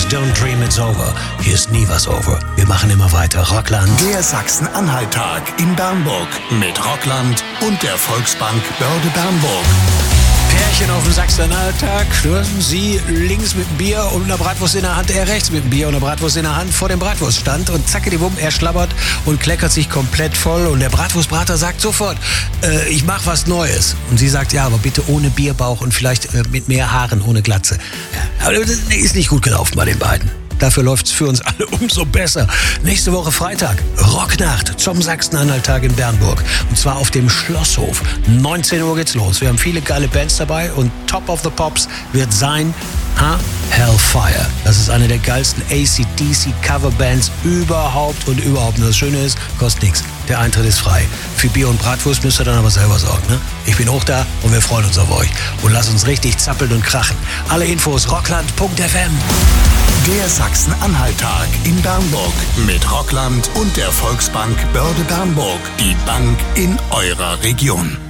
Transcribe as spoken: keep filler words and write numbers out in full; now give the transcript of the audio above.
Don't Dream It's Over. Hier ist nie was over. Wir machen immer weiter. Rockland. Der Sachsen-Anhalt-Tag in Bernburg mit Rockland und der Volksbank Börde Bernburg. Pärchen auf dem Sachsen-Anhalt-Tag. Sie links mit dem Bier und einer Bratwurst in der Hand, er rechts mit dem Bier und einer Bratwurst in der Hand vor dem Bratwurststand. Und zackediwumm, er schlabbert und kleckert sich komplett voll. Und der Bratwurstbrater sagt sofort, äh, ich mach was Neues. Und sie sagt, ja, aber bitte ohne Bierbauch und vielleicht äh, mit mehr Haaren, ohne Glatze. Ja, aber das ist nicht gut gelaufen bei den beiden. Dafür läuft's für uns alle umso besser. Nächste Woche Freitag, Rocknacht zum Sachsen-Anhalt-Tag in Bernburg. Und zwar auf dem Schlosshof. neunzehn Uhr geht's los. Wir haben viele geile Bands dabei und Top of the Pops wird sein huh? Hellfire. Das ist eine der geilsten A C D C-Coverbands überhaupt und überhaupt. Und das Schöne ist, kostet nichts. Der Eintritt ist frei. Für Bier und Bratwurst müsst ihr dann aber selber sorgen. Ne? Ich bin auch da und wir freuen uns auf euch. Und lasst uns richtig zappeln und krachen. Alle Infos rockland punkt f m. Der Sachsen-Anhalt-Tag in Bernburg mit Rockland und der Volksbank Börde Bernburg. Die Bank in eurer Region.